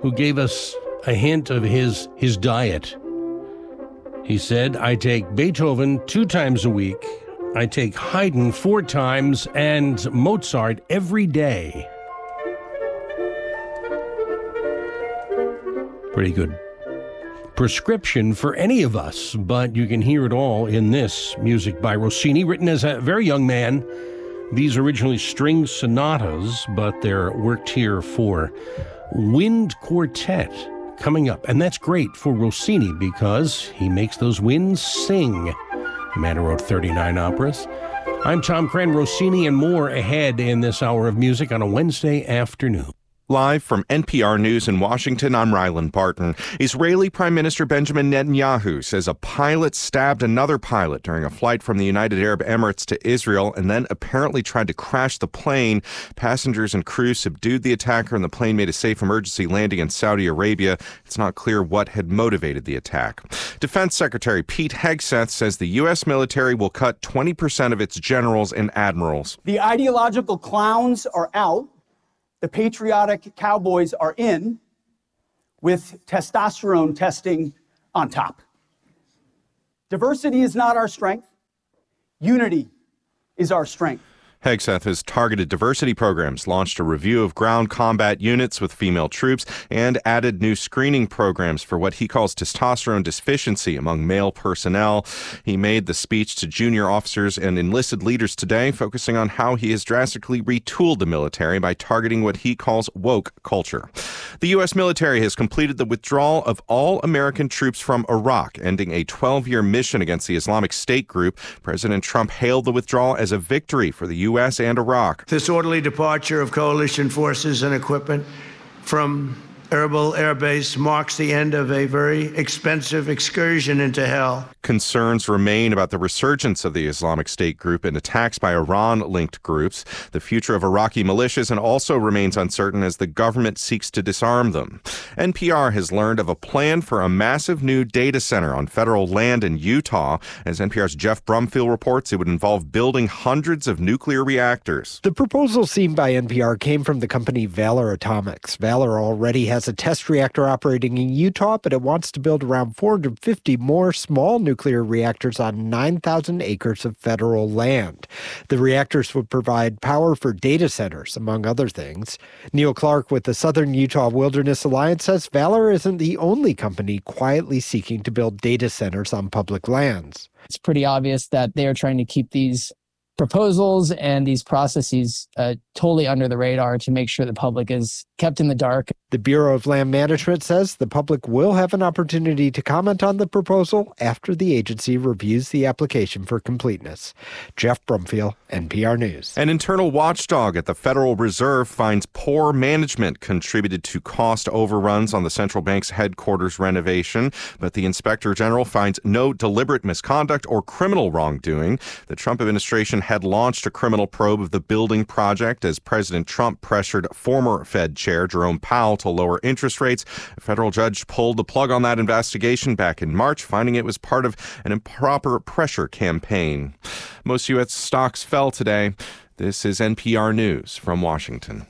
who gave us a hint of his diet. He said, I take Beethoven 2 times a week, I take Haydn 4 times, and Mozart every day. Pretty good prescription for any of us, but you can hear it all in this music by Rossini, written as a very young man. These originally string sonatas, but they're worked here for wind quartet coming up. And that's great for Rossini because he makes those winds sing. The man who wrote 39 operas. I'm Tom Cran, Rossini and more ahead in this hour of music on a Wednesday afternoon. Live from NPR News in Washington, I'm Ryland Barton. Israeli Prime Minister Benjamin Netanyahu says a pilot stabbed another pilot during a flight from the United Arab Emirates to Israel and then apparently tried to crash the plane. Passengers and crew subdued the attacker and the plane made a safe emergency landing in Saudi Arabia. It's not clear what had motivated the attack. Defense Secretary Pete Hegseth says the U.S. military will cut 20% of its generals and admirals. The ideological clowns are out. The patriotic cowboys are in, with testosterone testing on top. Diversity is not our strength. Unity is our strength. Hegseth has targeted diversity programs, launched a review of ground combat units with female troops, and added new screening programs for what he calls testosterone deficiency among male personnel. He made the speech to junior officers and enlisted leaders today, focusing on how he has drastically retooled the military by targeting what he calls woke culture. The U.S. military has completed the withdrawal of all American troops from Iraq, ending a 12-year mission against the Islamic State group. President Trump hailed the withdrawal as a victory for the U.S. and Iraq. This orderly departure of coalition forces and equipment from Erbil Air Base marks the end of a very expensive excursion into hell. Concerns remain about the resurgence of the Islamic State group and attacks by Iran-linked groups. The future of Iraqi militias and also remains uncertain as the government seeks to disarm them. NPR has learned of a plan for a massive new data center on federal land in Utah. As NPR's Jeff Brumfield reports, it would involve building hundreds of nuclear reactors. The proposal seen by NPR came from the company Valor Atomics. Valor already has a test reactor operating in Utah, but it wants to build around 450 more small nuclear reactors on 9,000 acres of federal land. The reactors would provide power for data centers, among other things. Neil Clark with the Southern Utah Wilderness Alliance says Valor isn't the only company quietly seeking to build data centers on public lands. It's pretty obvious that they are trying to keep these proposals and these processes totally under the radar to make sure the public is kept in the dark. The Bureau of Land Management says the public will have an opportunity to comment on the proposal after the agency reviews the application for completeness. Jeff Brumfield, NPR News. An internal watchdog at the Federal Reserve finds poor management contributed to cost overruns on the central bank's headquarters renovation, but the Inspector General finds no deliberate misconduct or criminal wrongdoing. The Trump administration had launched a criminal probe of the building project as President Trump pressured former Fed Chair Jerome Powell to lower interest rates. A federal judge pulled the plug on that investigation back in March, finding it was part of an improper pressure campaign. Most U.S. stocks fell today. This is NPR News from Washington.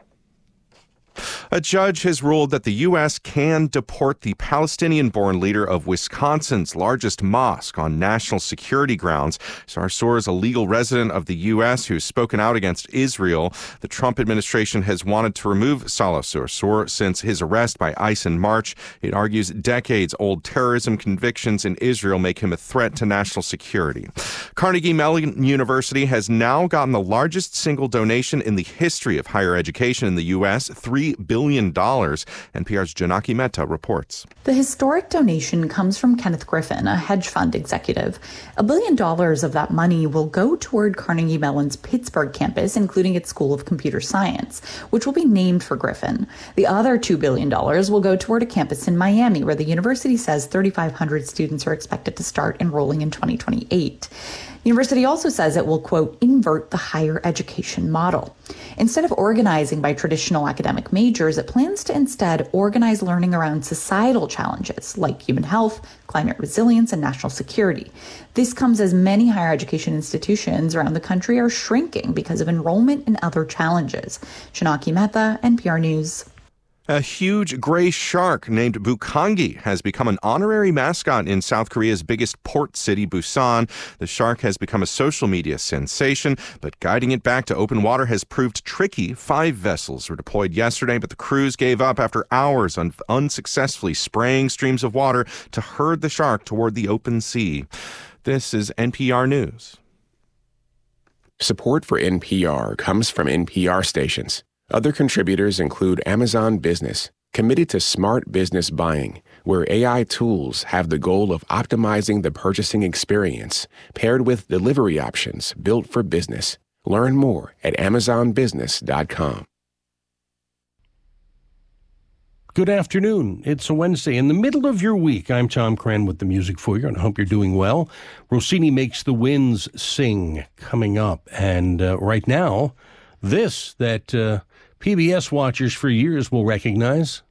A judge has ruled that the U.S. can deport the Palestinian-born leader of Wisconsin's largest mosque on national security grounds. Sarsour is a legal resident of the U.S. who's spoken out against Israel. The Trump administration has wanted to remove Salah Sarsour since his arrest by ICE in March. It argues decades-old terrorism convictions in Israel make him a threat to national security. Carnegie Mellon University has now gotten the largest single donation in the history of higher education in the U.S., $3 billion. NPR's Janaki Mehta reports. The historic donation comes from Kenneth Griffin, a hedge fund executive. $1 billion of that money will go toward Carnegie Mellon's Pittsburgh campus, including its School of Computer Science, which will be named for Griffin. The other $2 billion will go toward a campus in Miami, where the university says 3,500 students are expected to start enrolling in 2028. The university also says it will, quote, invert the higher education model. Instead of organizing by traditional academic majors, it plans to instead organize learning around societal challenges like human health, climate resilience, and national security. This comes as many higher education institutions around the country are shrinking because of enrollment and other challenges. Janaki Mehta, NPR News. A huge gray shark named Bukangi has become an honorary mascot in South Korea's biggest port city, Busan. The shark has become a social media sensation, but guiding it back to open water has proved tricky. 5 vessels were deployed yesterday, but the crews gave up after hours on unsuccessfully spraying streams of water to herd the shark toward the open sea. This is NPR News. Support for NPR comes from NPR stations. Other contributors include Amazon Business, committed to smart business buying, where AI tools have the goal of optimizing the purchasing experience, paired with delivery options built for business. Learn more at amazonbusiness.com. Good afternoon. It's a Wednesday in the middle of your week. I'm Tom Cran with the music for you, and I hope you're doing well. Rossini Makes the Winds Sing coming up. And right now, this that PBS watchers for years will recognize.